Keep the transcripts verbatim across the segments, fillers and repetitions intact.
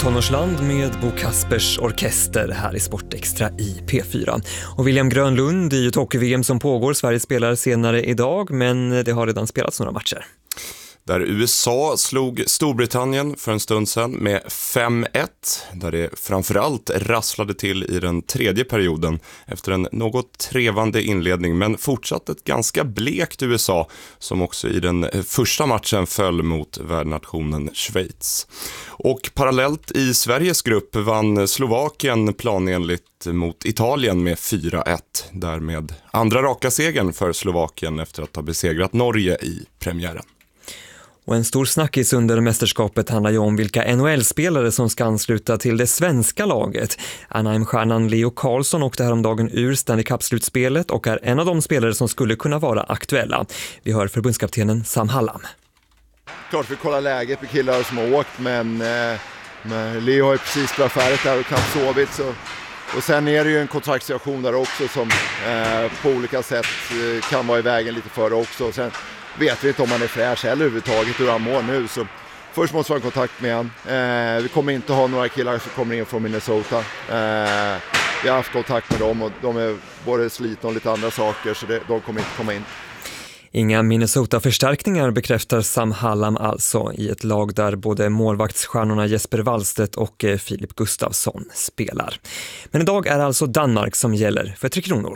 Tonårsland med Bo Kaspers orkester här i Sportextra i P fyra. Och William Grönlund i ett hockey-V M som pågår. Sverige spelar senare idag, men det har redan spelats några matcher. Där U S A slog Storbritannien för en stund sedan med fem ett, där det framförallt rasslade till i den tredje perioden efter en något trevande inledning, men fortsatt ett ganska blekt U S A som också i den första matchen föll mot värdnationen Schweiz. Och parallellt i Sveriges grupp vann Slovakien planenligt mot Italien med fyra ett, därmed andra raka segern för Slovakien efter att ha besegrat Norge i premiären. Och en stor snackis under mästerskapet handlar ju om vilka N H L-spelare som ska ansluta till det svenska laget. Anaheim-stjärnan Leo Carlsson åkte häromdagen ur Stanley Cup-slutspelet och är en av de spelare som skulle kunna vara aktuella. Vi hör förbundskaptenen Sam Hallam. Klart vi kollar läget med killar som har åkt, men, eh, men Leo har ju precis spelat färdigt där och knappt sovit. Så. Och sen är det ju en kontraktssituation där också som eh, på olika sätt eh, kan vara i vägen lite före också. Och sen vet vi inte om han är fräsch eller överhuvudtaget hur han mår nu. Så först måste vi ha kontakt med han. Eh, vi kommer inte ha några killar som kommer in från Minnesota. Eh, vi har haft kontakt med dem och de är både slitna och lite andra saker, så det, de kommer inte komma in. Inga Minnesota-förstärkningar bekräftar Sam Hallam alltså i ett lag där både målvaktsstjärnorna Jesper Wallstedt och Filip Gustafsson spelar. Men idag är alltså Danmark som gäller för Tre Kronor.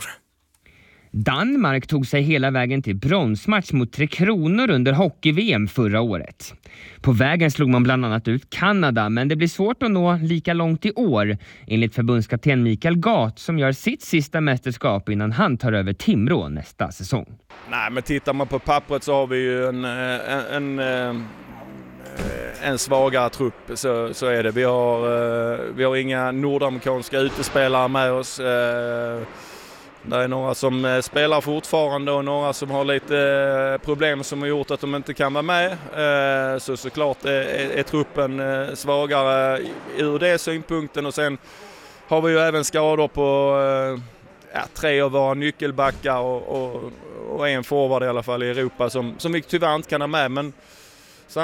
Danmark tog sig hela vägen till bronsmatch mot Tre Kronor under hockey-V M förra året. På vägen slog man bland annat ut Kanada, men det blir svårt att nå lika långt i år, enligt förbundskapten Mikael Gat som gör sitt sista mästerskap innan han tar över Timrå nästa säsong. Nej, men tittar man på pappret så har vi ju en, en, en, en svagare trupp, så, så är det. Vi har, vi har inga nordamerikanska utespelare med oss. Det är några som spelar fortfarande och några som har lite problem som har gjort att de inte kan vara med. Så såklart är, är truppen svagare ur det synpunkten. Och sen har vi ju även skador på ja, tre av våra nyckelbackar och, och, och en forward i alla fall i Europa som, som vi tyvärr inte kan ha med. Men